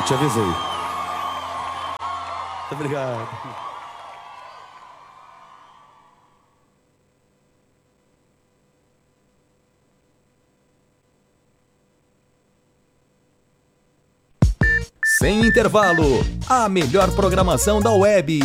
te avisei. Muito obrigado. Sem intervalo, a melhor programação da web.